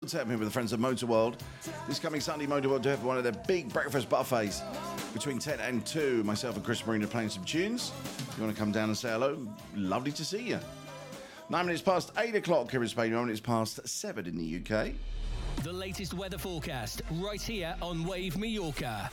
Concept here with the friends of Motor World. This coming Sunday, Motor World do have one of their big breakfast buffets between 10 and 2. Myself and Chris Marina playing some tunes. If you want to come down and say hello, lovely to see you. 9 minutes past 8 o'clock here in Spain, 9 minutes past 7 in the UK. The latest weather forecast right here on Wave Mallorca.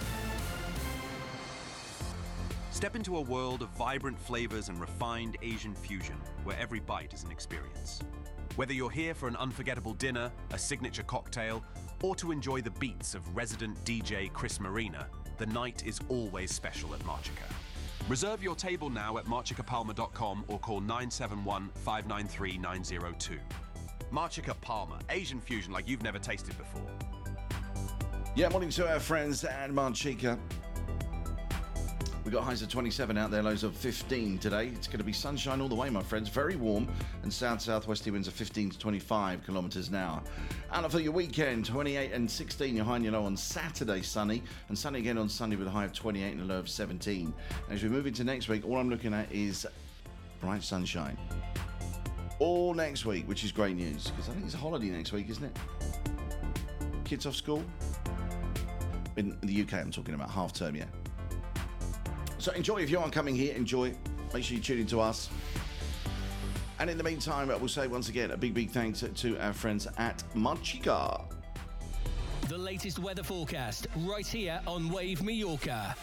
Step into a world of vibrant flavors and refined Asian fusion, where every bite is an experience. Whether you're here for an unforgettable dinner, a signature cocktail, or to enjoy the beats of resident DJ Chris Marina, the night is always special at Marchica. Reserve your table now at marchicapalma.com or call 971 593 902. Marchica Palma, Asian fusion like you've never tasted before. Yeah, morning to our friends at Marchica. We've got highs of 27 out there, lows of 15 today. It's going to be sunshine all the way, my friends. Very warm, and south-southwesterly winds of 15 to 25 kilometres an hour. And for your weekend, 28 and 16, your high and your low on Saturday, sunny, and sunny again on Sunday with a high of 28 and a low of 17. As we move into next week, all I'm looking at is bright sunshine. All next week, which is great news, because I think it's a holiday next week, isn't it? Kids off school? In the UK, I'm talking about half term, yeah. So enjoy. If you aren't coming here, enjoy. Make sure you tune in to us. And in the meantime, we'll say once again a big thanks to our friends at Marchica. The latest weather forecast right here on Wave Mallorca.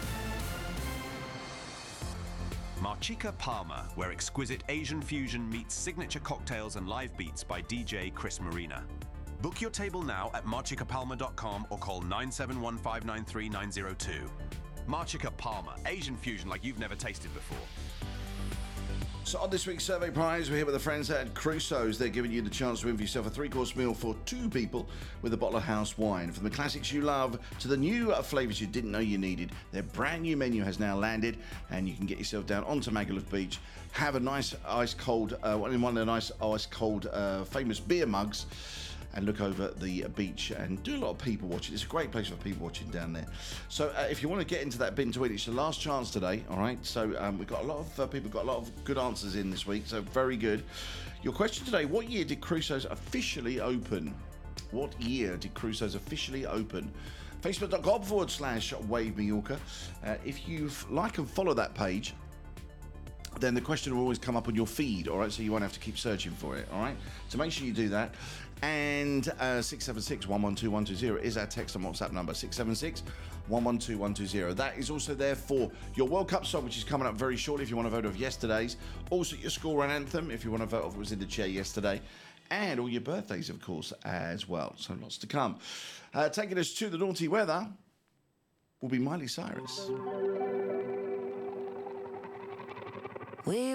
Marchica Palma, where exquisite Asian fusion meets signature cocktails and live beats by DJ Chris Marina. Book your table now at marchicapalma.com or call 971 593 902. Marchica Palma, Asian fusion like you've never tasted before. So on this week's survey prize, we're here with the friends at Crusoe's. They're giving you the chance to win for yourself a 3-course meal for 2 people with a bottle of house wine. From the classics you love to the new flavours you didn't know you needed, their brand new menu has now landed, and you can get yourself down onto Magaluf Beach, have a nice ice cold, one of the nice ice cold famous beer mugs, and look over the beach and do a lot of people watching. It's a great place for people watching down there. So if you want to get into that bin to win, it's the last chance today, all right? So we've got a lot of people got a lot of good answers in this week, so very good. Your question today, what year did Crusoe's officially open? What year did Crusoe's officially open? Facebook.com/Wave Mallorca. If you like and follow that page, then the question will always come up on your feed, all right? So you won't have to keep searching for it, all right? So make sure you do that. And 676-112-120 is our text and WhatsApp number, 676-112-120. That is also there for your World Cup song, which is coming up very shortly if you want to vote of yesterday's. Also your school run anthem, if you want to vote of what was in the chair yesterday. And all your birthdays, of course, as well. So lots to come. Taking us to the naughty weather will be Miley Cyrus.